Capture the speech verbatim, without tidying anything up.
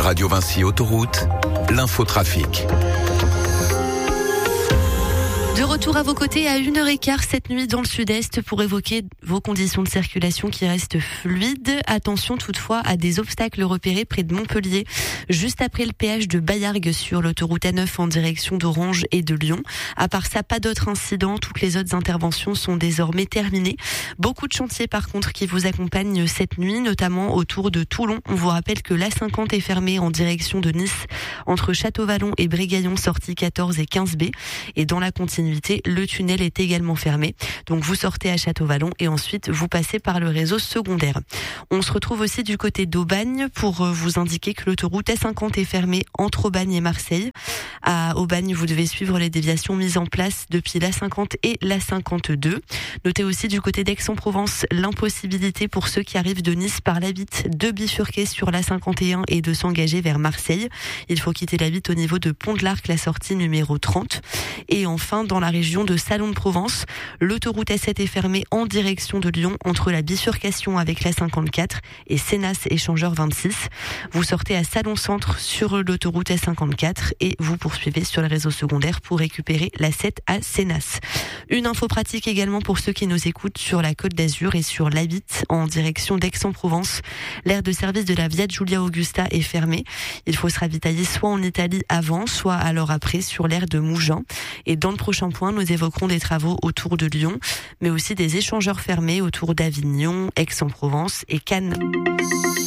Radio Vinci Autoroute, l'infotrafic. De retour à vos côtés à une heure quinze cette nuit dans le sud-est pour évoquer vos conditions de circulation qui restent fluides. Attention toutefois à des obstacles repérés près de Montpellier, juste après le péage de Baillargues sur l'autoroute A neuf en direction d'Orange et de Lyon. À part ça, pas d'autres incidents. Toutes les autres interventions sont désormais terminées. Beaucoup de chantiers par contre qui vous accompagnent cette nuit, notamment autour de Toulon. On vous rappelle que l'A cinquante est fermée en direction de Nice entre Château-Vallon et Brégaillon, sortie quatorze et quinze B. Et dans la continuité, le tunnel est également fermé. Donc vous sortez à Château-Vallon et ensuite vous passez par le réseau secondaire. On se retrouve aussi du côté d'Aubagne pour vous indiquer que l'autoroute A cinquante est fermée entre Aubagne et Marseille. À Aubagne, vous devez suivre les déviations mises en place depuis l'A cinquante et l'A cinquante-deux. Notez aussi du côté d'Aix-en-Provence l'impossibilité pour ceux qui arrivent de Nice par la Vitte de bifurquer sur l'A cinquante et un et de s'engager vers Marseille. Il faut quitter la Vitte au niveau de Pont de l'Arc, la sortie numéro trente. Et enfin, dans la région de Salon de Provence, l'autoroute A sept est fermée en direction de Lyon entre la bifurcation avec l'A cinquante-quatre et Sénas échangeur vingt-six. Vous sortez à Salon Centre sur l'autoroute A cinquante-quatre et vous poursuivez sur le réseau secondaire pour récupérer l'A sept à Sénas. Une info pratique également pour ceux qui nous écoutent sur la Côte d'Azur et sur l'A huit en direction d'Aix-en-Provence. L'aire de service de la Via Giulia Augusta est fermée. Il faut se ravitailler soit en Italie avant, soit alors après sur l'aire de Mougins. Et dans le prochain point, nous évoquerons des travaux autour de Lyon, mais aussi des échangeurs fermés autour d'Avignon, Aix-en-Provence et Cannes.